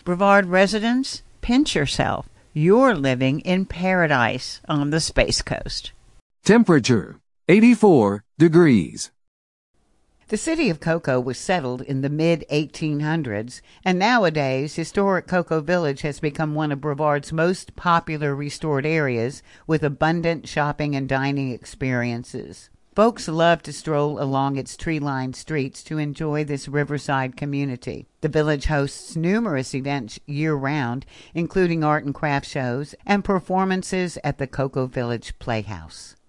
Brevard residents, pinch yourself. You're living in paradise on the Space Coast. Temperature, 84 degrees. The city of Cocoa was settled in the mid-1800s, and nowadays historic Cocoa Village has become one of Brevard's most popular restored areas with abundant shopping and dining experiences. Folks love to stroll along its tree-lined streets to enjoy this riverside community. The village hosts numerous events year-round, including art and craft shows and performances at the Cocoa Village Playhouse.